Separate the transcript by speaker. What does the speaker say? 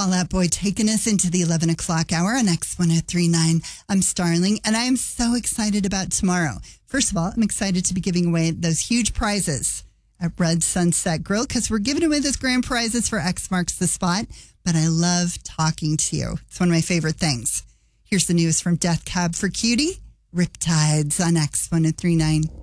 Speaker 1: Fall Out Boy taking us into the 11 o'clock hour on X1039. I'm Starling, and I am so excited about tomorrow. First of all, I'm excited to be giving away those huge prizes at Red Sunset Grill because we're giving away those grand prizes for X Marks the Spot. But I love talking to you. It's one of my favorite things. Here's the news from Death Cab for Cutie. Riptides on X1039.